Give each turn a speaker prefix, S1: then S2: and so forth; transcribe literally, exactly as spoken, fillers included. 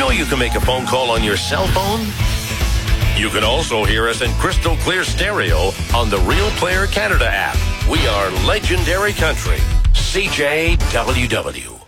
S1: know you can make a phone call on your cell phone? You can also hear us in crystal clear stereo on the Real Player Canada app. We are legendary country. C J W W.